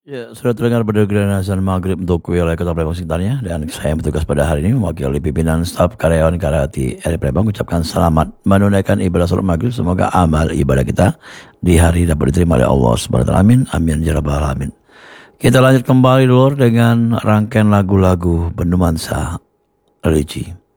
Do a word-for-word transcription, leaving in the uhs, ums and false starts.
Ya, sudah terdengar pada gerakan azan maghrib untuk wilayah Kota Palembang sekitarnya, dan saya yang bertugas pada hari ini mewakili pimpinan staf karyawan Karate R I Palembang mengucapkan selamat menunaikan ibadah sholat maghrib. Semoga amal ibadah kita di hari dapat diterima oleh Allah Subhanahu wa taala. Amin. Amin ya rabbal alamin. Kita lanjut kembali dulu dengan rangkaian lagu-lagu Bendumansa religi.